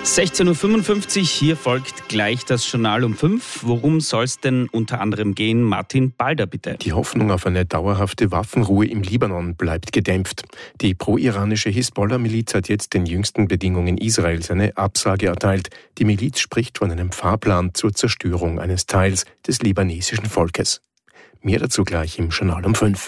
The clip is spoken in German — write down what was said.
16.55 Uhr, hier folgt gleich das Journal um 5. Worum soll es denn unter anderem gehen? Martin Balder, bitte. Die Hoffnung auf eine dauerhafte Waffenruhe im Libanon bleibt gedämpft. Die pro-iranische Hisbollah-Miliz hat jetzt den jüngsten Bedingungen Israels eine Absage erteilt. Die Miliz spricht von einem Fahrplan zur Zerstörung eines Teils des libanesischen Volkes. Mehr dazu gleich im Journal um 5.